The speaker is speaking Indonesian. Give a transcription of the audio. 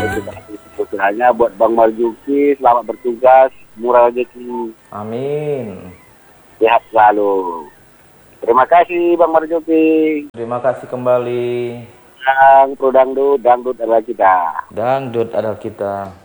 Usahanya buat Bang Marjuki, selamat bertugas, murah rezeki. Amin. Sehat selalu. Terima kasih Bang Marjuki. Terima kasih kembali. Pro dangdut, dangdut adalah kita. Dangdut adalah kita.